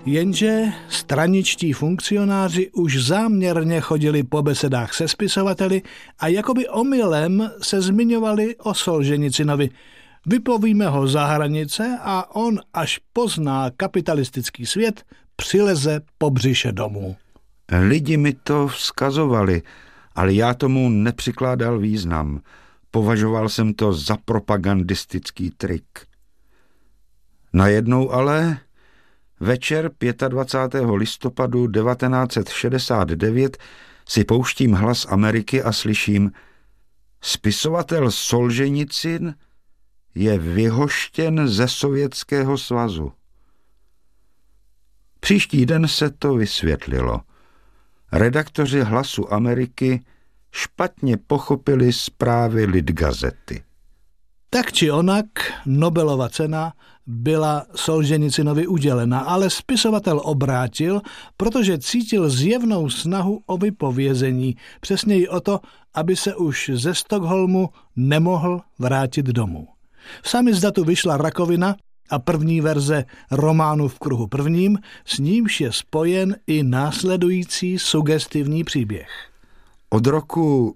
Jenže straničtí funkcionáři už záměrně chodili po besedách se spisovateli a jakoby omylem se zmiňovali o Solženicinovi. Vypovíme ho za hranice a on, až pozná kapitalistický svět, přileze po břiše domů. Lidi mi to vzkazovali, ale já tomu nepřikládal význam. Považoval jsem to za propagandistický trik. Najednou ale večer 25. listopadu 1969 si pouštím Hlas Ameriky a slyším: spisovatel Solženicin je vyhoštěn ze Sovětského svazu. Příští den se to vysvětlilo. Redaktoři Hlasu Ameriky špatně pochopili zprávy Litgazety. Tak či onak, Nobelova cena byla Solženicinovi udělena, ale spisovatel obrátil, protože cítil zjevnou snahu o vypovězení, přesněji o to, aby se už ze Stockholmu nemohl vrátit domů. V samizdatu vyšla Rakovina a první verze románu V kruhu prvním, s nímž je spojen i následující sugestivní příběh. Od roku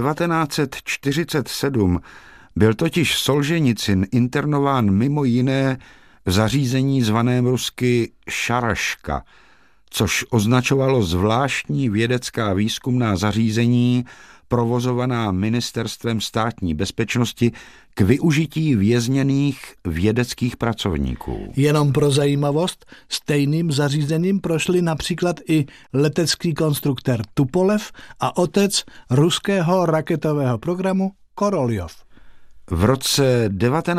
1947 byl totiž Solženicin internován mimo jiné v zařízení zvaném rusky Šaraška, což označovalo zvláštní vědecká výzkumná zařízení provozovaná Ministerstvem státní bezpečnosti k využití vězněných vědeckých pracovníků. Jenom pro zajímavost, stejným zařízením prošli například i letecký konstruktér Tupolev a otec ruského raketového programu Koroljov. V roce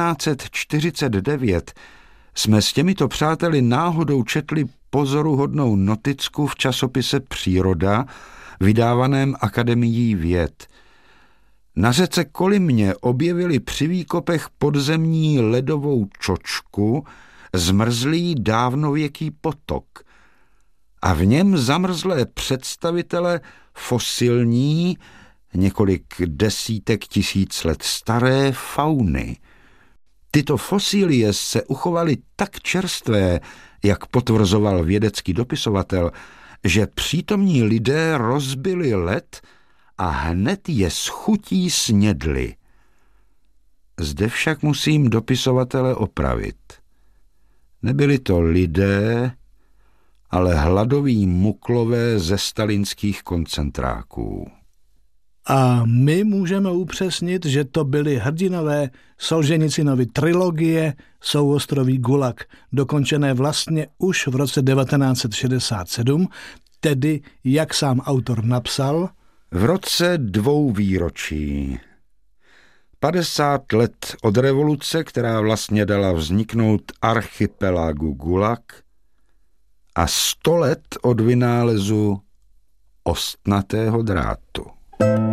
1949 jsme s těmito přáteli náhodou četli pozoruhodnou noticku v časopise Příroda, vydávaném Akademií věd. Na řece Kolymě objevili při výkopech podzemní ledovou čočku, zmrzlý dávnověký potok a v něm zamrzlé představitele fosilní, několik desítek tisíc let staré fauny. Tyto fosílie se uchovaly tak čerstvé, jak potvrzoval vědecký dopisovatel, že přítomní lidé rozbili led a hned je s chutí snědli. Zde však musím dopisovatele opravit. Nebyli to lidé, ale hladoví muklové ze stalinských koncentráků. A my můžeme upřesnit, že to byly hrdinové Solženicinovy trilogie Souostroví Gulag, dokončené vlastně už v roce 1967, tedy, jak sám autor napsal, v roce 2 výročí. 50 let od revoluce, která vlastně dala vzniknout archipelagu Gulag, a 100 let od vynálezu ostnatého drátu.